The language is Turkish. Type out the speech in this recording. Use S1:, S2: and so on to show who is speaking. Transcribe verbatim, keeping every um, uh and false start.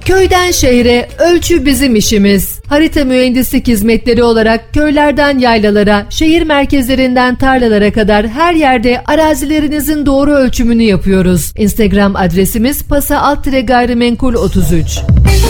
S1: Köyden şehre ölçü bizim işimiz. Harita mühendislik hizmetleri olarak köylerden yaylalara, şehir merkezlerinden tarlalara kadar her yerde arazilerinizin doğru ölçümünü yapıyoruz. Instagram adresimiz pasa alt tire gayrimenkul otuz üç.